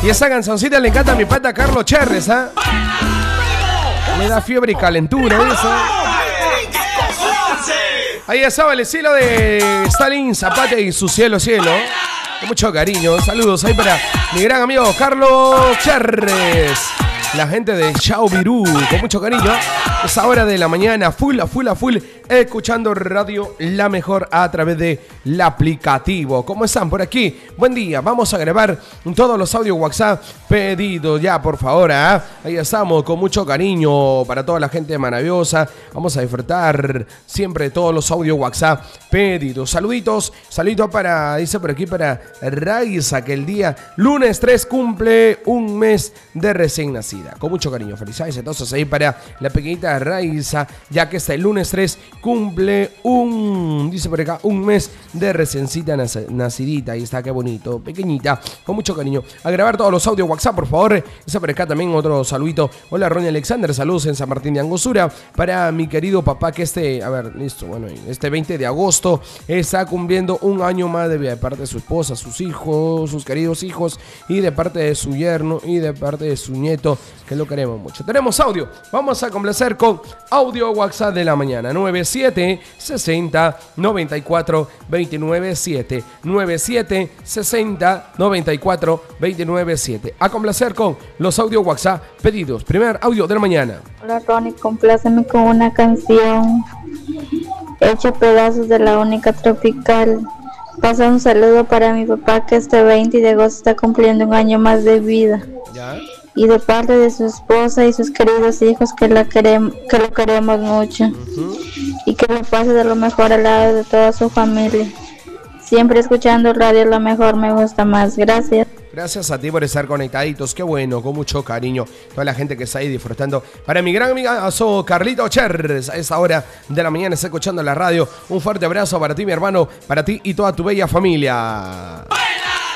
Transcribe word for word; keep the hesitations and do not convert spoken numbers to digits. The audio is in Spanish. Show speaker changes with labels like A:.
A: Y esa cancioncita le encanta a mi pata Carlos Cherres, ¿ah? ¿eh? Me da fiebre y calentura esa. Ahí estaba el estilo de Stalin Zapata y su cielo, cielo. Con mucho cariño. Saludos ahí para mi gran amigo Carlos Cherres. La gente de Chao Virú, con mucho cariño. Esa hora de la mañana, full, a full, a full, escuchando Radio La Mejor a través del aplicativo. ¿Cómo están por aquí? Buen día, vamos a grabar todos los audios WhatsApp pedidos ya, por favor. ¿eh? Ahí estamos, con mucho cariño para toda la gente maravillosa. Vamos a disfrutar siempre de todos los audios WhatsApp pedidos. Saluditos, saluditos para, dice por aquí, para Raiza, que el día lunes tres cumple un mes de recién nacida. Con mucho cariño, felicidades entonces ahí para la pequeñita Raiza, ya que este lunes tres cumple un, dice por acá, un mes de recencita nacidita. Ahí está, qué bonito, pequeñita, con mucho cariño. A grabar todos los audios WhatsApp, por favor. Dice por acá también otro saludito. Hola, Ronnie Alexander, saludos en San Martín de Angostura. Para mi querido papá, que este, a ver, listo, bueno, este veinte de agosto está cumpliendo un año más de vida, de parte de su esposa, sus hijos, sus queridos hijos, y de parte de su yerno, y de parte de su nieto, que lo queremos mucho. Tenemos audio, vamos a complacer con audio WhatsApp de la mañana. nueve siete sesenta noventa y cuatro veintinueve siete nueve siete sesenta noventa y cuatro veintinueve siete. A complacer con los audio WhatsApp pedidos. Primer audio de la mañana.
B: Hola Ronnie, compláceme con una canción hecha pedazos de La Única Tropical. Pasa un saludo para mi papá, que este veinte de agosto está cumpliendo un año más de vida.
A: ¿Ya?
B: Y de parte de su esposa y sus queridos hijos, que, la querem que lo queremos mucho. Uh-huh. Y que lo pase de lo mejor al lado de toda su familia. Siempre escuchando Radio La Mejor me gusta más. Gracias.
A: Gracias a ti por estar conectaditos, qué bueno, con mucho cariño. Toda la gente que está ahí disfrutando. Para mi gran amigazo Carlito Cherres, a esa hora de la mañana está escuchando la radio. Un fuerte abrazo para ti, mi hermano, para ti y toda tu bella familia.